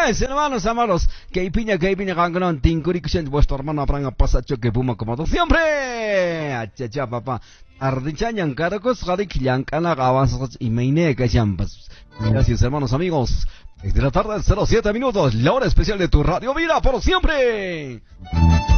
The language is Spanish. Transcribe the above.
pues, hermanos amados, que piña, gangrón, tincuricuchen, vuestro hermano Abraham Pasacho, que puma como siempre. Achacha, papá. Ardichan, caracos, radiquian, avanzas y meine, que champas. Gracias, hermanos amigos. Desde la tarde, 07 minutos, la hora especial de tu Radio Vida por siempre.